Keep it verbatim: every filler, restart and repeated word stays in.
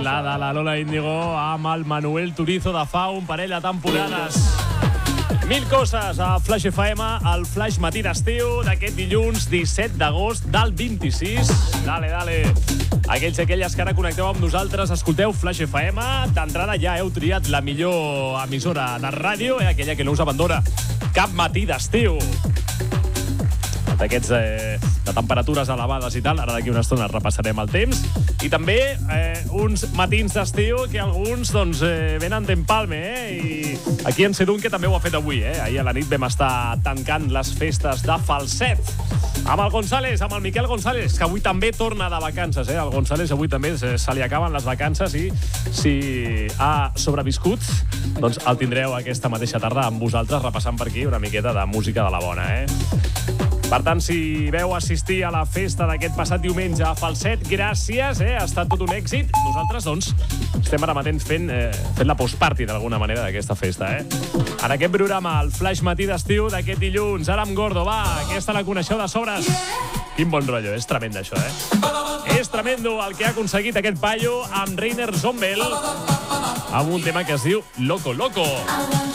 la de la Lola Índigo amb el Manuel Turizo de fa un parell de temporades. Mil coses a Flash F M, el Flash Matí d'Estiu d'aquest dilluns disset d'agost del vint-i-sis. Dale, dale. Aquells i aquelles que ara connecteu amb nosaltres, escolteu Flash F M. D'entrada ja heu triat la millor emissora de ràdio, eh? Aquella que no us abandona cap matí d'estiu. D'aquests eh, de temperatures elevades i tal. Ara d'aquí una estona repassarem el temps. I també eh, uns matins d'estiu que alguns doncs, eh, venen d'empalme. Eh? I aquí en Sedun, que també ho ha fet avui. Eh? Ahir a la nit vam estar tancant les festes de Falset. Amb el González, amb el Miquel González, que avui també torna de vacances. Eh? El González avui també se, se li acaben les vacances i si ha sobreviscut, doncs el tindreu aquesta mateixa tarda amb vosaltres repassant per aquí una miqueta de música de la bona. Eh? Per tant, si veu assistir a la festa d'aquest passat diumenge a Falset, gràcies, eh? Ha estat tot un èxit. Nosaltres, doncs, estem ara mateix fent, eh, fent la postparty d'alguna manera d'aquesta festa, eh? En aquest programa, el Flash Matí d'Estiu d'aquest dilluns, ara amb Gordo, va, aquesta la coneixeu de sobres. Quin bon rotllo, és tremend això, eh? És tremendo el que ha aconseguit aquest paio amb Rainer Zombel, amb un tema que es diu Loco Loco.